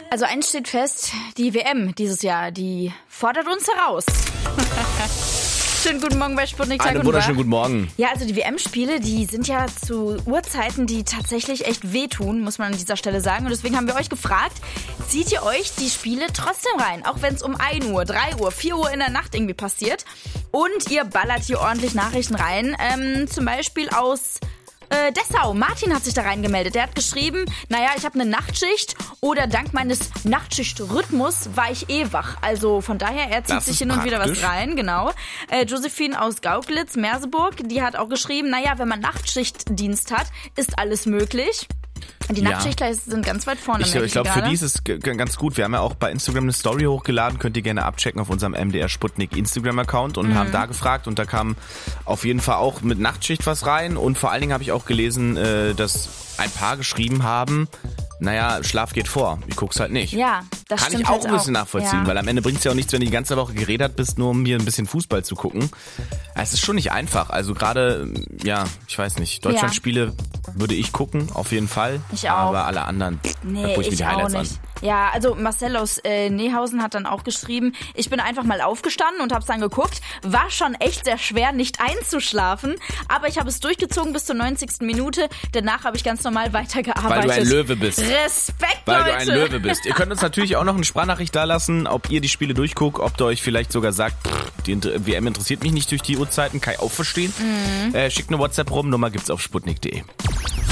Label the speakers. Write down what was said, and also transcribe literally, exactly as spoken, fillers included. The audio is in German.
Speaker 1: Also eins steht fest, die W M dieses Jahr, die fordert uns heraus. Schönen guten Morgen bei Sputnik.
Speaker 2: Einen wunderschönen guten Morgen.
Speaker 1: Ja, also die W M-Spiele, die sind ja zu Uhrzeiten, die tatsächlich echt wehtun, muss man an dieser Stelle sagen. Und deswegen haben wir euch gefragt, zieht ihr euch die Spiele trotzdem rein? Auch wenn es um ein Uhr, drei Uhr, vier Uhr in der Nacht irgendwie passiert. Und ihr ballert hier ordentlich Nachrichten rein. Ähm, zum Beispiel aus Äh, Dessau. Martin hat sich da reingemeldet. Der hat geschrieben, naja, ich habe eine Nachtschicht oder dank meines Nachtschichtrhythmus war ich eh wach. Also von daher, er zieht
Speaker 2: Das
Speaker 1: sich
Speaker 2: ist
Speaker 1: hin und wieder was
Speaker 2: praktisch.
Speaker 1: rein, genau. Äh, Josephine aus Gauklitz, Merseburg, die hat auch geschrieben, naja, wenn man Nachtschichtdienst hat, ist alles möglich. Die
Speaker 2: Ja.
Speaker 1: Nachtschichtler sind ganz weit vorne.
Speaker 2: Ich,
Speaker 1: merke
Speaker 2: ich glaube, für
Speaker 1: gerade.
Speaker 2: die ist es g- g- ganz gut. Wir haben ja auch bei Instagram eine Story hochgeladen, könnt ihr gerne abchecken auf unserem M D R Sputnik Instagram-Account und
Speaker 1: Mhm.
Speaker 2: haben da gefragt und da kam auf jeden Fall auch mit Nachtschicht was rein und vor allen Dingen habe ich auch gelesen, äh, dass ein paar geschrieben haben, naja, Schlaf geht vor, ich guck's halt nicht.
Speaker 1: Ja, das
Speaker 2: Kann
Speaker 1: stimmt
Speaker 2: ich auch
Speaker 1: halt
Speaker 2: ein bisschen
Speaker 1: auch.
Speaker 2: nachvollziehen,
Speaker 1: Ja.
Speaker 2: weil am Ende bringt's ja auch nichts, wenn du die ganze Woche geredet bist, nur um hier ein bisschen Fußball zu gucken. Es ist schon nicht einfach. Also gerade, ja, ich weiß nicht, Deutschlandspiele würde ich gucken, auf jeden Fall.
Speaker 1: Ich auch.
Speaker 2: Aber alle anderen,
Speaker 1: Nee,
Speaker 2: da gucke ich mir
Speaker 1: ich
Speaker 2: die
Speaker 1: auch
Speaker 2: Highlights
Speaker 1: nicht.
Speaker 2: an.
Speaker 1: Ja, also Marcel aus äh, Nehausen hat dann auch geschrieben, ich bin einfach mal aufgestanden und hab's dann geguckt. War schon echt sehr schwer, nicht einzuschlafen, aber ich habe es durchgezogen bis zur neunzigsten Minute. Danach habe ich ganz normal weitergearbeitet.
Speaker 2: Weil du ein Löwe bist.
Speaker 1: Respekt,
Speaker 2: Weil
Speaker 1: Leute.
Speaker 2: du ein Löwe bist. Ihr könnt uns natürlich auch noch eine Sprachnachricht dalassen, ob ihr die Spiele durchguckt, ob ihr euch vielleicht sogar sagt, pff, die Inter- W M interessiert mich nicht durch die Uhrzeiten, kann ich auch verstehen.
Speaker 1: Mhm.
Speaker 2: Äh, schickt eine WhatsApp rum, Nummer gibt's auf sputnik punkt de.